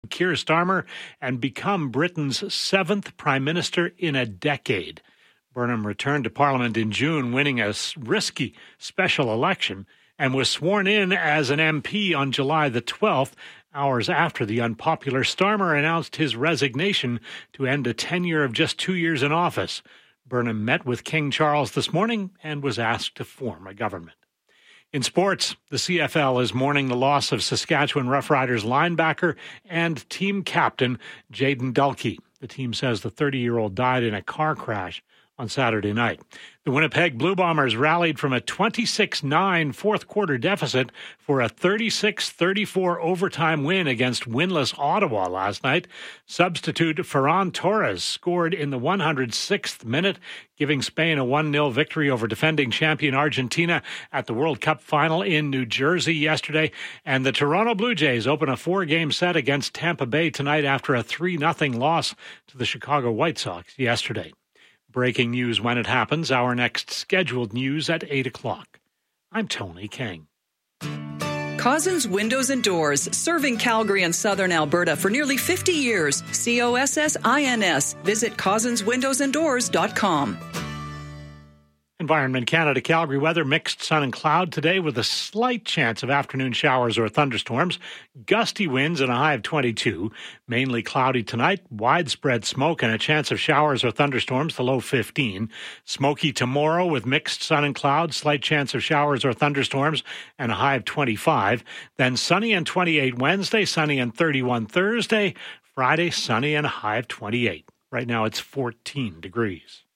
Keir Starmer and become Britain's seventh Prime Minister in a decade. Burnham returned to Parliament in June, winning a risky special election, and was sworn in as an MP on July the 12th, hours after the unpopular Starmer announced his resignation to end a tenure of just 2 years in office. Burnham met with King Charles this morning and was asked to form a government. In sports, the CFL is mourning the loss of Saskatchewan Roughriders linebacker and team captain Jayden Dulkey. The team says the 30-year-old died in a car crash on Saturday night. The Winnipeg Blue Bombers rallied from a 26-9 fourth-quarter deficit for a 36-34 overtime win against winless Ottawa last night. Substitute Ferran Torres scored in the 106th minute, giving Spain a 1-0 victory over defending champion Argentina at the World Cup final in New Jersey yesterday. And the Toronto Blue Jays open a 4-game set against Tampa Bay tonight after a 3-0 loss to the Chicago White Sox yesterday. Breaking news when it happens. Our next scheduled news at 8 o'clock. I'm Tony King. Cozzens Windows and Doors, serving Calgary and southern Alberta for nearly 50 years. COSSINS. Visit CozzensWindowsandDoors.com. Environment Canada Calgary weather, mixed sun and cloud today with a slight chance of afternoon showers or thunderstorms. Gusty winds and a high of 22. Mainly cloudy tonight, widespread smoke and a chance of showers or thunderstorms, the low 15. Smoky tomorrow with mixed sun and cloud, slight chance of showers or thunderstorms and a high of 25. Then sunny and 28 Wednesday, sunny and 31 Thursday. Friday, sunny and a high of 28. Right now it's 14 degrees.